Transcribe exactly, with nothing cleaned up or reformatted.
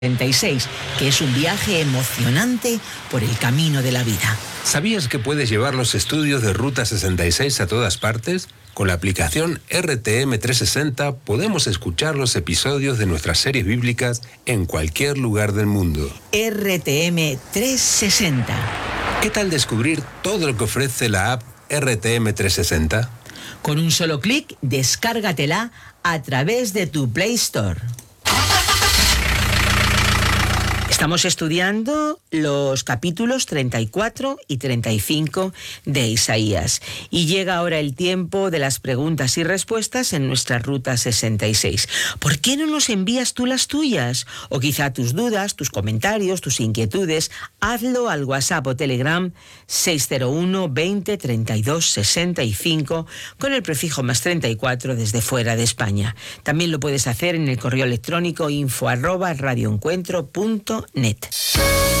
sesenta y seis, que es un viaje emocionante por el camino de la vida. ¿Sabías que puedes llevar los estudios de Ruta sesenta y seis a todas partes? Con la aplicación R T M trescientos sesenta podemos escuchar los episodios de nuestras series bíblicas en cualquier lugar del mundo. R T M trescientos sesenta. ¿Qué tal descubrir todo lo que ofrece la app R T M trescientos sesenta? Con un solo clic, descárgatela a través de tu Play Store. Estamos estudiando los capítulos treinta y cuatro y treinta y cinco de Isaías y llega ahora el tiempo de las preguntas y respuestas en nuestra Ruta sesenta y seis. ¿Por qué no nos envías tú las tuyas? O quizá tus dudas, tus comentarios, tus inquietudes. Hazlo al WhatsApp o Telegram seis cero uno veinte treinta y dos sesenta y cinco con el prefijo más treinta y cuatro desde fuera de España. También lo puedes hacer en el correo electrónico info arroba radioencuentro punto net.